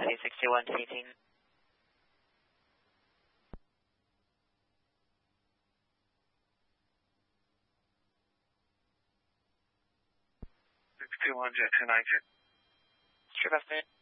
Heading 61 to 18. 61 jet 292. Sure, Boston.